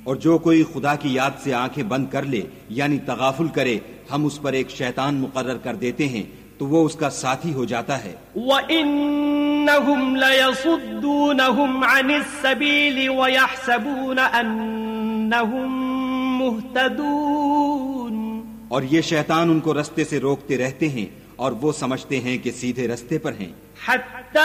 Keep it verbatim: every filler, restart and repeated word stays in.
और जो कोई खुदा की याद से आंखें बंद कर ले यानी तगाफुल करे, हम उस पर एक शैतान मुकर्रर कर देते हैं तो वो उसका साथी हो जाता है। वइन्नहुम लयसुद्दूनहुम अनिस्सबील वयहसबून अन्नहुम मुहतदून। और ये शैतान उनको रास्ते से रोकते रहते हैं और वो समझते हैं कि सीधे रास्ते पर हैं।